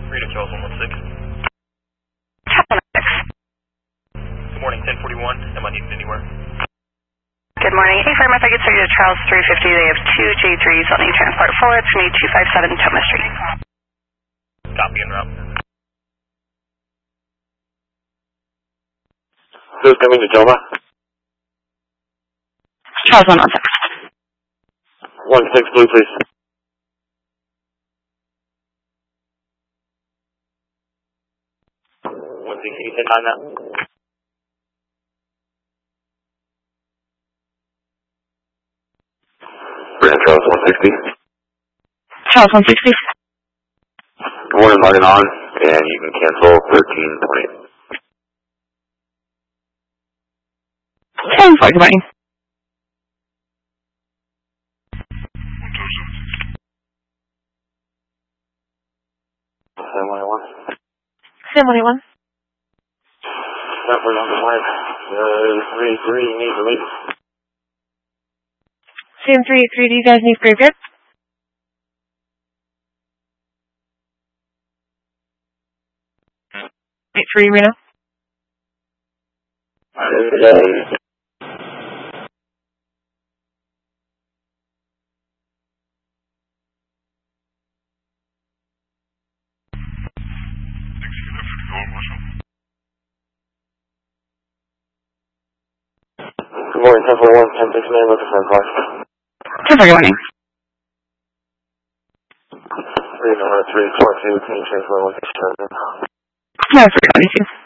Freedom Charles 116. Chapel 6. Good morning, 1041. Am I needed anywhere? Good morning. Hey, firm, if I could start you to Charles 350, they have two J3s on the transport forward to me, 257 Thomas Street. Copy en route. Who's coming to Toma? Charles 116. 16 Blue, please. Can you send on that? Brand Charles 160. Charles 160. Good morning, logging on, and you can cancel 1320. 10-4, good morning. Sam 181. Sam 181. That was on the line. 383, need to leave. Sam 383, do you guys need graveyard? Wait for you, Reno. Good morning, 1041, 1069, looking for a car. 10-4, good morning. 3 342, can you change my location? No, 322.